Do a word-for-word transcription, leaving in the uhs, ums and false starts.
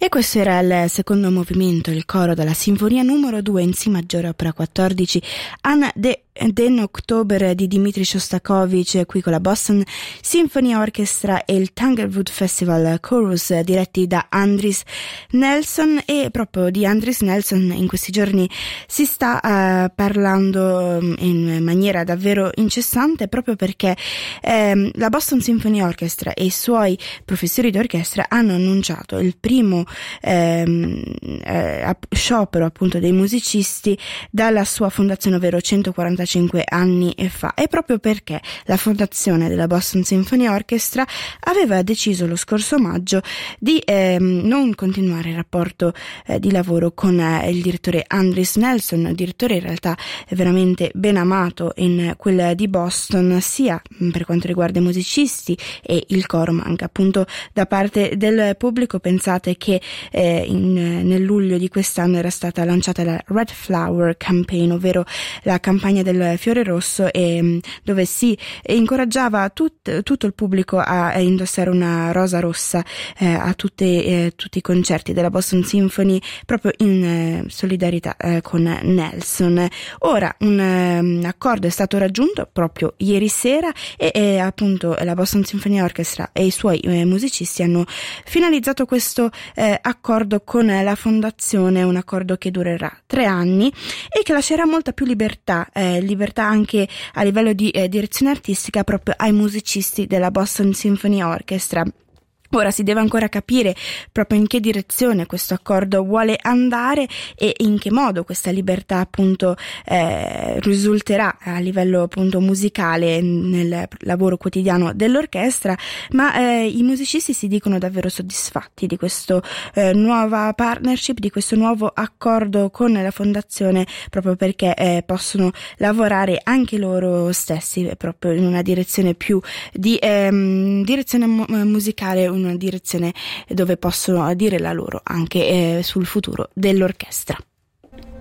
E questo era il secondo movimento, il coro della sinfonia numero due in Si maggiore opera quattordici, An de Den Oktober di Dmitri Shostakovich, qui con la Boston Symphony Orchestra e il Tanglewood Festival Chorus diretti da Andris Nelson. E proprio di Andris Nelson in questi giorni si sta uh, parlando in maniera davvero incessante, proprio perché ehm, la Boston Symphony Orchestra e i suoi professori d'orchestra hanno annunciato il primo ehm, eh, sciopero appunto dei musicisti dalla sua fondazione, ovvero centoquarantacinque anni fa, e proprio perché la fondazione della Boston Symphony Orchestra aveva deciso lo scorso maggio di ehm, non continuare il rapporto eh, di lavoro con eh, il direttore Andris Nelson, direttore in realtà veramente ben amato in quel di Boston, sia per quanto riguarda i musicisti e il coro, ma anche appunto da parte del pubblico. Pensate che eh, in, nel luglio di quest'anno era stata lanciata la Red Flower Campaign, ovvero la campagna del fiore rosso, e dove si incoraggiava tut, tutto il pubblico a, a indossare una rosa rossa eh, a tutte, eh, tutti i concerti della Boston Symphony, proprio in eh, solidarietà eh, con Nelson. Ora un eh, accordo è stato raggiunto proprio ieri sera e, e appunto la Boston Symphony Orchestra e i suoi eh, musicisti hanno finalizzato questo eh, accordo con la fondazione, un accordo che durerà tre anni e che lascerà molta più libertà eh, libertà anche a livello di eh, direzione artistica proprio ai musicisti della Boston Symphony Orchestra. Ora si deve ancora capire proprio in che direzione questo accordo vuole andare e in che modo questa libertà appunto eh, risulterà a livello appunto musicale nel lavoro quotidiano dell'orchestra, ma eh, i musicisti si dicono davvero soddisfatti di questa eh, nuova partnership, di questo nuovo accordo con la fondazione, proprio perché eh, possono lavorare anche loro stessi proprio in una direzione più di ehm, direzione mu- musicale, una direzione dove possono dire la loro anche eh, sul futuro dell'orchestra.